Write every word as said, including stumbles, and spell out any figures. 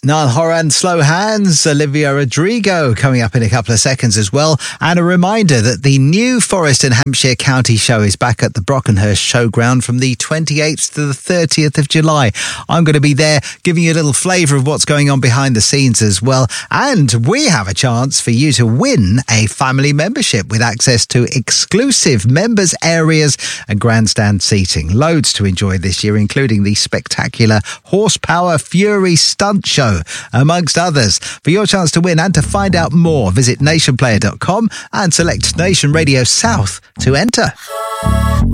Niall Horan, Slow Hands, Olivia Rodrigo coming up in a couple of seconds as well. And a reminder that the new Forest and Hampshire County show is back at the Brockenhurst Showground from the twenty-eighth to the thirtieth of July. I'm going to be there giving you a little flavour of what's going on behind the scenes as well. And we have a chance for you to win a family membership with access to exclusive members areas and grandstand seating. Loads to enjoy this year, including the spectacular Horsepower Fury Stunt Show, amongst others. For your chance to win and to find out more, visit nation player dot com and select Nation Radio South to enter.